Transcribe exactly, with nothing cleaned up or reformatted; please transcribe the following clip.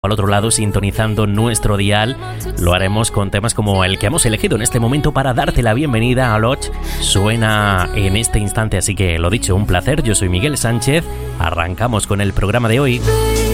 al otro lado sintonizando nuestro dial. Lo haremos con temas como el que hemos elegido en este momento para darte la bienvenida a Lodge. Suena en este instante, así que lo dicho, un placer. Yo soy Miguel Sánchez. Arrancamos con el programa de hoy.